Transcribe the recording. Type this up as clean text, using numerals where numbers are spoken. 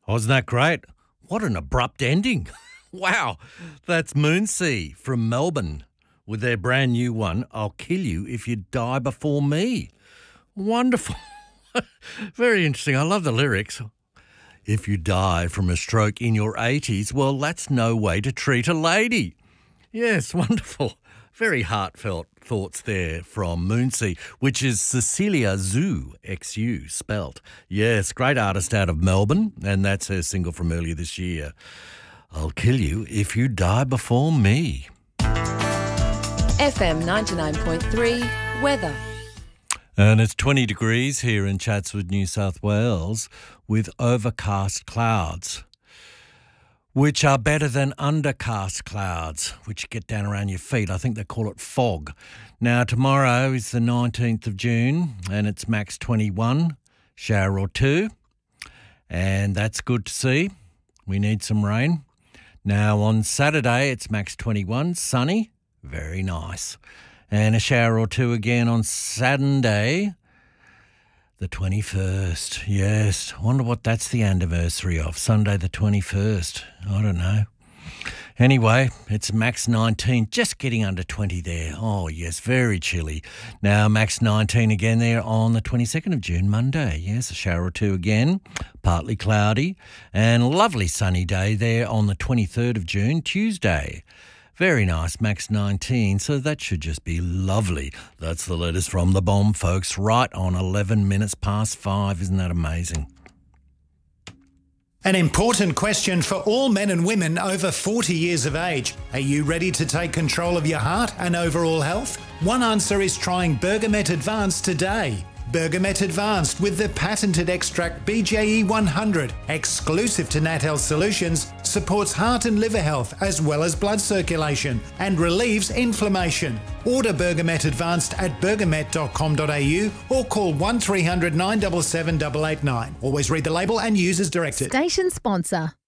Wasn't that great? What an abrupt ending. Wow, that's Moonsea from Melbourne with their brand new one, I'll Kill You If You Die Before Me. Wonderful. Very interesting. I love the lyrics. If you die from a stroke in your 80s, well, that's no way to treat a lady. Yes, wonderful. Very heartfelt thoughts there from Moonsea, which is Cecilia Zhu, XU spelt. Yes, great artist out of Melbourne, and that's her single from earlier this year. I'll Kill You If You Die Before Me. FM 99.3 weather. And it's 20 degrees here in Chatswood, New South Wales, with overcast clouds, which are better than undercast clouds, which get down around your feet. I think they call it fog. Now, tomorrow is the 19th of June, and it's max 21, shower or two, and that's good to see. We need some rain. Now, on Saturday, it's max 21, sunny, very nice. And a shower or two again on Saturday, the 21st. Yes, I wonder what that's the anniversary of, Sunday the 21st. I don't know. Anyway, it's max 19, just getting under 20 there. Oh, yes, very chilly. Now, max 19 again there on the 22nd of June, Monday. Yes, a shower or two again, partly cloudy. And lovely sunny day there on the 23rd of June, Tuesday. Very nice, max 19, so that should just be lovely. That's the latest from the bomb, folks, right on 11 minutes past 5. Isn't that amazing? An important question for all men and women over 40 years of age. Are you ready to take control of your heart and overall health? One answer is trying Bergamet Advanced today. Bergamet Advanced with the patented extract BJE 100, exclusive to Nat Health Solutions, supports heart and liver health as well as blood circulation and relieves inflammation. Order Bergamet Advanced at bergamet.com.au or call 1300 977 889. Always read the label and use as directed. Station sponsor.